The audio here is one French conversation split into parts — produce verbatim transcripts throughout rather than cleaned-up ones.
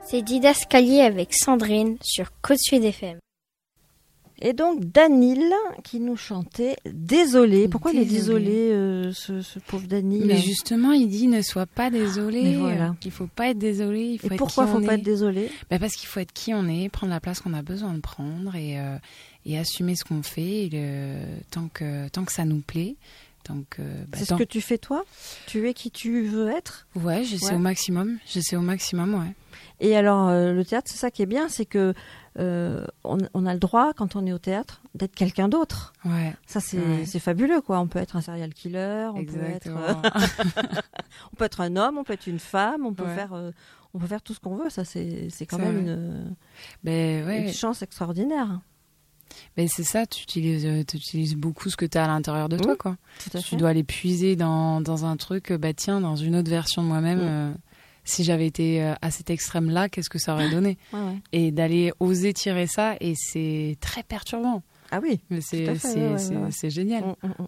C'est Didascalier avec Sandrine sur Côte Sud F M. Et donc Danil qui nous chantait Désolé. Pourquoi Désolé. il est désolé, euh, ce, ce pauvre Danil? Mais justement, il dit ne sois pas désolé. Mais voilà. Il faut pas être désolé. Il faut Et être pourquoi qui faut on pas est. être désolé? Bah parce qu'il faut être qui on est, prendre la place qu'on a besoin de prendre et, euh, et assumer ce qu'on fait et le, tant, que, tant que ça nous plaît. Tant que, bah, C'est tant... ce que tu fais toi? Tu es qui tu veux être? Ouais, j'essaie Ouais. au maximum. J'essaie au maximum, ouais. Et alors, euh, le théâtre, c'est ça qui est bien, c'est que euh, on, on a le droit, quand on est au théâtre, d'être quelqu'un d'autre. Ouais. Ça, c'est, Ouais. c'est fabuleux, quoi. On peut être un serial killer, on peut être, Exactement. euh, on peut être un homme, on peut être une femme, on peut Ouais. faire, euh, on peut faire tout ce qu'on veut. Ça, c'est, c'est quand C'est même vrai. une, Ben ouais. une chance extraordinaire. Ben c'est ça, tu utilises, euh, tu utilises beaucoup ce que tu as à l'intérieur de toi, Oui, quoi. Tout à Tu fait. dois aller puiser dans, dans un truc, euh, bah tiens, dans une autre version de moi-même. Mm. euh, si j'avais été euh, à cet extrême-là, qu'est-ce que ça aurait donné? Ouais, ouais. Et d'aller oser tirer ça, et c'est très perturbant. Ah oui. Mais Tout c'est, à fait, c'est, ouais, ouais, c'est, ouais. c'est génial. Mm, mm, mm.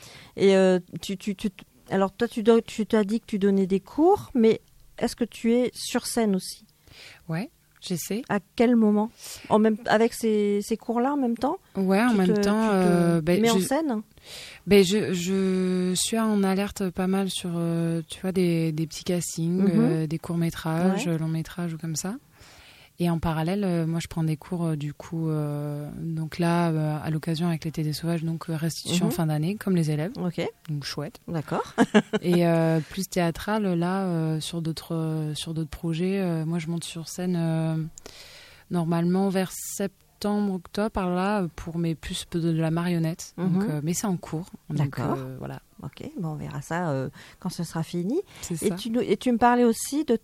Et euh, tu, tu, tu, alors toi, tu, dois- tu t'as dit que tu donnais des cours, mais est-ce que tu es sur scène aussi? Ouais, j'essaie. À quel moment? En même, avec ces, ces cours-là en même temps? Ouais, en Tu même te- temps, tu te euh, ben, mets en je, scène? ben, je, je suis en alerte pas mal sur, euh, tu vois, des, des petits castings, Mhm. euh, des courts-métrages, Ouais. longs métrages ou comme ça. Et en parallèle, euh, moi, je prends des cours, euh, du coup, euh, donc là, euh, à l'occasion avec l'été des sauvages, donc euh, restitution Mhm. fin d'année, comme les élèves, Ok, donc chouette. d'accord. Et euh, plus théâtral, là, euh, sur d'autres euh, sur d'autres projets, euh, moi, je monte sur scène euh, normalement vers septembre, octobre, par là, pour mes plus de, de la marionnette. Mhm. Donc, euh, mais c'est en cours. Donc, D'accord. euh, voilà, Ok, bon, on verra ça euh, quand ce sera fini. c'est Et ça. tu, nous- et tu me parlais aussi de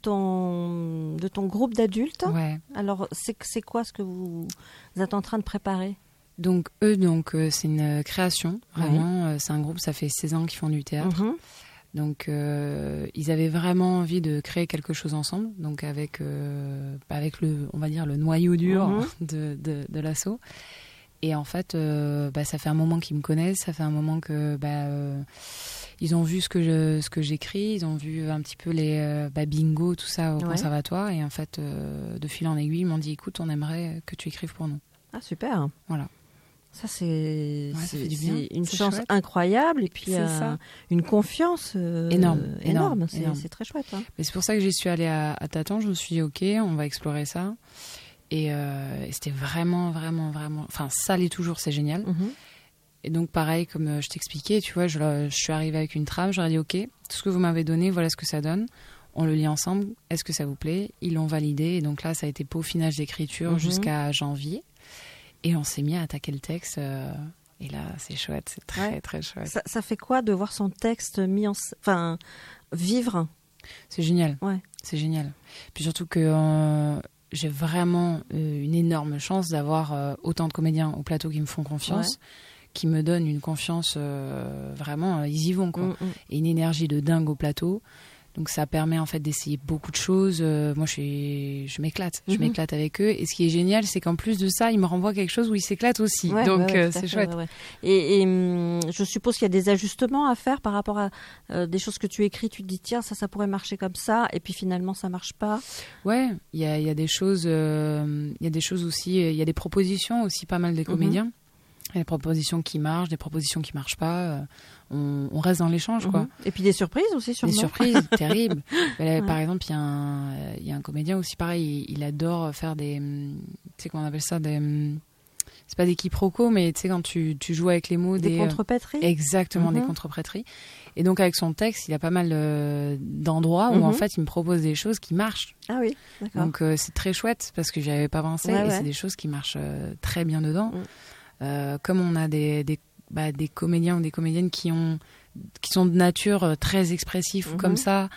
ton, de ton groupe d'adultes. Ouais. Alors, c'est, c'est quoi ce que vous, vous êtes en train de préparer? Donc, eux, donc, euh, c'est une création, vraiment. Euh, c'est un groupe, ça fait seize ans qu'ils font du théâtre. Mhm. Donc, euh, ils avaient vraiment envie de créer quelque chose ensemble, donc avec, euh, avec le, on va dire, le noyau dur Mhm. de, de, de l'assaut. Et en fait, euh, bah, ça fait un moment qu'ils me connaissent, ça fait un moment que bah, euh, ils ont vu ce que je, ce que j'écris, ils ont vu un petit peu les euh, bah, bingo, tout ça au Ouais. conservatoire. Et en fait, euh, de fil en aiguille, ils m'ont dit, écoute, on aimerait que tu écrives pour nous. Ah, super. Voilà. Ça, c'est, ça c'est, fait du bien. c'est une C'est chance chouette. incroyable. Et puis, C'est euh, ça. une confiance euh, Énorme, énorme. énorme, C'est, énorme. c'est très chouette. Hein. Mais c'est pour ça que j'y suis allée à, à tâtons. Je me suis dit, ok, on va explorer ça. Et, euh, et c'était vraiment, vraiment, vraiment... Enfin, ça l'est toujours, c'est génial. Mhm. Et donc, pareil, comme euh, je t'expliquais, tu vois, je, je suis arrivée avec une trame, j'aurais dit, ok, tout ce que vous m'avez donné, voilà ce que ça donne. On le lit ensemble, est-ce que ça vous plaît? Ils l'ont validé. Et donc là, ça a été peaufinage d'écriture Mhm. jusqu'à janvier. Et on s'est mis à attaquer le texte. euh, et là, c'est chouette, c'est très, Ouais. très chouette. Ça, ça fait quoi de voir son texte mis en... s- Enfin, vivre? C'est génial. Ouais. C'est génial. Puis surtout que euh, j'ai vraiment euh, une énorme chance d'avoir euh, autant de comédiens au plateau qui me font confiance, Ouais. qui me donnent une confiance euh, vraiment, euh, ils y vont, quoi. Mm, mm. Et une énergie de dingue au plateau. Donc ça permet en fait d'essayer beaucoup de choses. Euh, moi, je, suis, je m'éclate. Je Mhm. m'éclate avec eux. Et ce qui est génial, c'est qu'en plus de ça, ils me renvoient quelque chose où ils s'éclatent aussi. Ouais, Donc ouais, ouais, euh, tout à c'est fait, chouette. ouais, ouais. Et, et, hum, je suppose qu'il y a des ajustements à faire par rapport à euh, des choses que tu écris. Tu te dis, tiens, ça, ça pourrait marcher comme ça. Et puis finalement, ça marche pas. Ouais, il y a, il y a des choses, euh, il y a des choses aussi, il y a des propositions aussi pas mal des comédiens. Il y a des propositions qui marchent, des propositions qui marchent pas. euh, on, on reste dans l'échange, quoi. Mhm. Et puis des surprises aussi, sûrement. Des surprises terribles. Mais là, Ouais. Par exemple, il y, a un, euh, il y a un comédien aussi pareil, il, il adore faire des, hum, tu sais comment on appelle ça, des, hum, c'est pas des quiproquos, mais tu sais quand tu, tu joues avec les mots, Des des, contrepèteries. euh, exactement, des Mhm. contrepréteries. Et donc avec son texte, il a pas mal euh, d'endroits où Mhm. en fait il me propose des choses qui marchent. Ah oui, d'accord. Donc euh, c'est très chouette parce que j'y avais pas pensé Ouais, et ouais. c'est des choses qui marchent euh, très bien dedans. Mm. Euh, comme on a des, des, bah, des comédiens ou des comédiennes qui, ont, qui sont de nature euh, très expressifs ou Mhm. comme ça,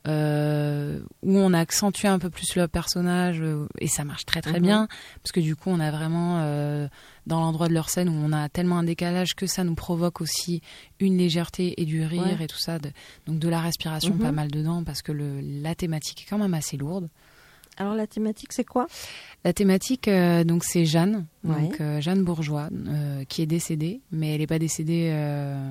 euh, où on accentue un peu plus le personnage euh, et ça marche très très Mhm. bien parce que du coup on a vraiment euh, dans l'endroit de leur scène où on a tellement un décalage que ça nous provoque aussi une légèreté et du rire Ouais. et tout ça, de, donc de la respiration Mhm. pas mal dedans parce que le, la thématique est quand même assez lourde. Alors la thématique, c'est quoi? La thématique, euh, donc c'est Jeanne, Ouais. donc euh, Jeanne Bourgeois, euh, qui est décédée, mais elle n'est pas décédée. Euh,